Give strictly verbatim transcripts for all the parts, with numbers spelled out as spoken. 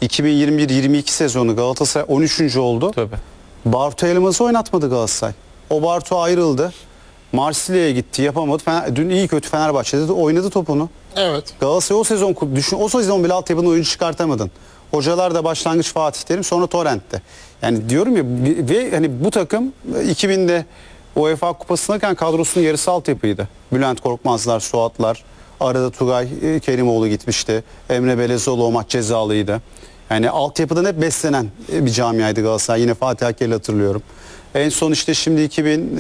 iki bin yirmi bir yirmi iki sezonu Galatasaray on üçüncü oldu. Tabii. Bartu Elmas'ı oynatmadı Galatasaray. O Bartu ayrıldı. Marsilya'ya gitti, yapamadı. Fener, dün iyi kötü Fenerbahçe'de de oynadı topunu. Evet. Galatasaray o sezon düşün, o sezon bile altyapıdan oyuncu çıkartamadın. Hocalar da başlangıç Fatih Terim, sonra Torrent'te. Yani diyorum ya, ve hani bu takım iki binde UEFA Kupası'ndayken kadrosunun yarısı altyapıydı. Bülent Korkmazlar, Suatlar, arada Tugay Kerimoğlu gitmişti. Emre Belezoğlu o maç cezalıydı. Yani altyapıdan hep beslenen bir camiaydı Galatasaray. Yine Fatih Akkel'i hatırlıyorum. En son işte şimdi iki bin,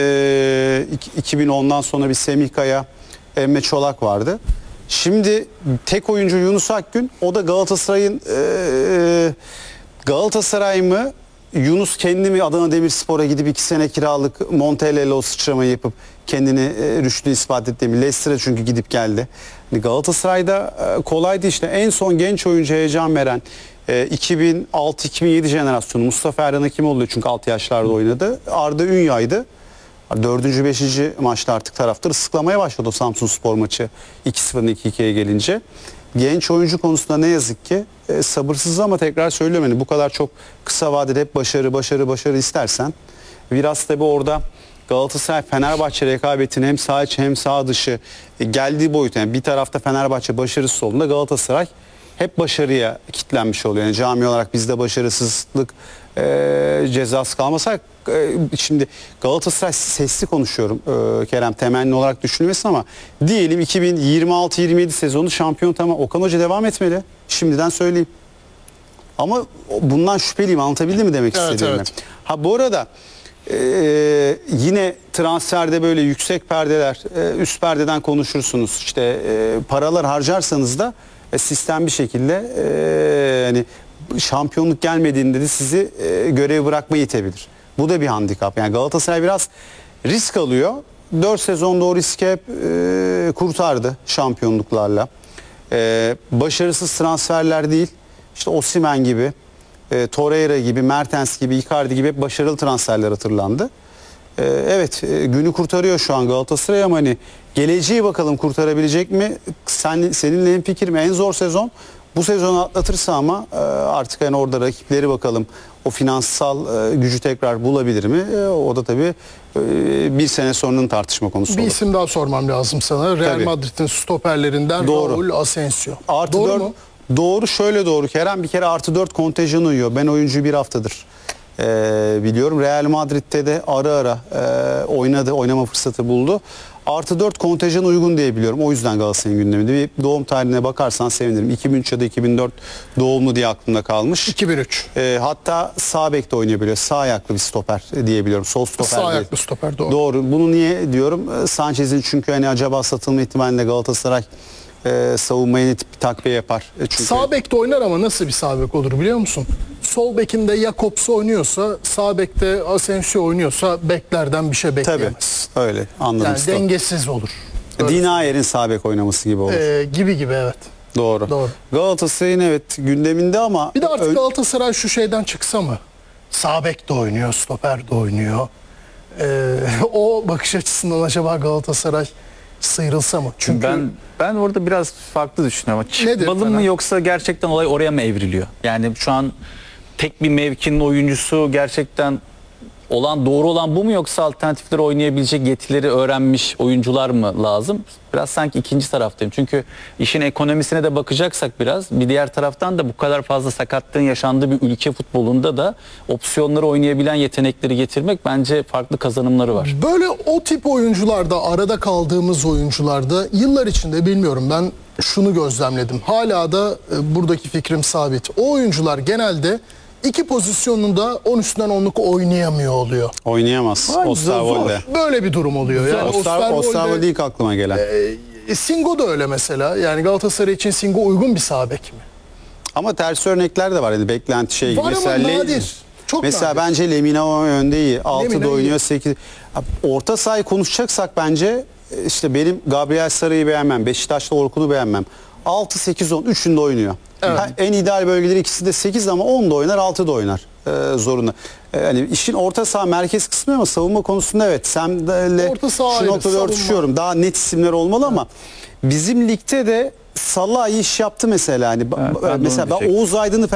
e, iki bin ondan sonra bir Semih Kaya, Emre Çolak vardı. Şimdi tek oyuncu Yunus Akgün. O da Galatasaray'ın e, Galatasaray mı, Yunus kendi mi Adana Demirspor'a gidip iki sene kiralık Montella'yla o sıçramayı yapıp kendini e, rüştü ispat etti mi? Leicester'a çünkü gidip geldi. Yani Galatasaray'da e, kolaydı işte. En son genç oyuncu heyecan veren e, iki bin altı iki bin yedi jenerasyonu Mustafa Erhan Hakimoğlu, çünkü altı yaşlarda oynadı. Arda Ünyay'dı. Dördüncü, beşinci maçta artık taraftar ıslıklamaya başladı o Samsunspor maçı iki sıfırdan iki ikiye gelince. Genç oyuncu konusunda ne yazık ki e, sabırsız, ama tekrar söylüyorum, hani bu kadar çok kısa vadede hep başarı başarı başarı istersen biraz tabi orada Galatasaray Fenerbahçe rekabetini hem sağ içi hem sağ dışı e, geldiği boyut, yani bir tarafta Fenerbahçe başarısız olduğunda Galatasaray hep başarıya kitlenmiş oluyor. Yani cami olarak bizde başarısızlık e, cezası kalmasa, e, şimdi Galatasaray sesli konuşuyorum e, Kerem, temenni olarak düşünülmesin, ama diyelim iki bin yirmi altı yirmi yedi sezonu şampiyon, tamam, Okan Hoca devam etmeli. Şimdiden söyleyeyim. Ama bundan şüpheliyim, anlatabildim mi demek Evet, istediğimi? evet. Ha bu arada e, yine transferde böyle yüksek perdeler, e, üst perdeden konuşursunuz. İşte e, paralar harcarsanız da e, sistem bir şekilde e, hani şampiyonluk gelmediğinde de sizi e, görev bırakmaya itebilir. Bu da bir handikap. Yani Galatasaray biraz risk alıyor. dört sezonda o riski hep e, kurtardı şampiyonluklarla. E, başarısız transferler değil. İşte Osimhen gibi, e, Torreira gibi, Mertens gibi, Icardi gibi hep başarılı transferler hatırlandı. E, evet e, günü kurtarıyor şu an Galatasaray, ama hani geleceği bakalım kurtarabilecek mi? Sen, seninle hemfikirim, en zor sezon. Bu sezonu atlatırsa ama e, artık hani orada rakipleri bakalım o finansal e, gücü tekrar bulabilir mi? E, o da tabii e, bir sene sonranın tartışma konusu Bir olur. isim daha sormam lazım sana. Real Tabii. Madrid'in stoperlerinden Doğru. Raul Asensio. Artı Doğru dört, mu? doğru, şöyle doğru Kerem, bir kere artı dört kontenjan uyuyor. Ben oyuncuyu bir haftadır e, biliyorum. Real Madrid'de de ara ara e, oynadı, oynama fırsatı buldu. Artı dört kontenjan uygun diye biliyorum. O yüzden Galatasaray'ın gündeminde. Bir doğum tarihine bakarsan sevinirim. iki bin üç ya da iki bin dört doğumlu diye aklımda kalmış. iki bin üç. E, hatta sağ bekte oynayabiliyor. Sağ ayaklı bir stoper diye biliyorum. Sol stoper Sağ değil. ayaklı stoper, doğru. Doğru. Bunu niye diyorum? E, Sanchez'in çünkü hani acaba satılma ihtimalinde Galatasaray e, savunmaya ne tip bir takviye yapar. E, çünkü Sağ bekte oynar, ama nasıl bir sağ bek olur biliyor musun? Sol bekinde Jakobs oynuyorsa, sağ bekte Asensio oynuyorsa beklerden bir şey tabii bekleyemez. öyle anladım. Yani Stop. dengesiz olur. Dinayer'in sağ bek oynaması gibi olur. Ee, gibi gibi evet. Doğru. Doğru. Galatasaray'ın evet gündeminde, ama Bir de artık ön- Galatasaray şu şeyden çıksa mı? Sağ bek de oynuyor, stoper de oynuyor. Ee, o bakış açısından acaba Galatasaray sıyrılsa mı? Çünkü Ben ben orada biraz farklı düşünüyorum. Ama Nedir çıkmalı falan? mı, yoksa gerçekten olay oraya mı evriliyor? Yani şu an tek bir mevkinin oyuncusu gerçekten olan, doğru olan bu mu, yoksa alternatifleri oynayabilecek yetileri öğrenmiş oyuncular mı lazım? Biraz sanki ikinci taraftayım. Çünkü işin ekonomisine de bakacaksak biraz, bir diğer taraftan da bu kadar fazla sakatlığın yaşandığı bir ülke futbolunda da opsiyonları oynayabilen yetenekleri getirmek bence farklı kazanımları var. böyle o tip oyuncularda, arada kaldığımız oyuncularda yıllar içinde bilmiyorum, ben şunu gözlemledim. Hala da e, buradaki fikrim sabit. O oyuncular genelde iki pozisyonunda on üstünden onluk oynayamıyor oluyor. oynayamaz. Var, Osterwolde. Böyle bir durum oluyor. Yani Oster, Osterwolde- Osterwolde ilk aklıma gelen. E, Singo da öyle mesela. Yani Galatasaray için Singo uygun bir sağ bek mi? Ama ters örnekler de var. Yani beklenti şey gibi. Var ama Le- nadir. Çok Mesela nadir. bence Lemina önde iyi. altıda Lemina iyi. oynuyor, sekiz. Orta sahayı konuşacaksak bence işte benim Gabriel Sarı'yı beğenmem. Beşiktaş'ta Orkun'u beğenmem. altı sekiz on üçünde oynuyor. Evet. Ha, en ideal bölgeleri ikisi de sekiz, ama onda oynar, altıda oynar. Ee, zorunda. Ee, hani işin orta saha merkez kısmı, ama savunma konusunda evet. Sen de Orta saha şu ayrı, noktada savunma. örtüşüyorum. Daha net isimler olmalı, ama bizim ligde de Salah iyi iş yaptı mesela. Hani Evet, ben de onu mesela ben diyecektim. Oğuz Aydın'ı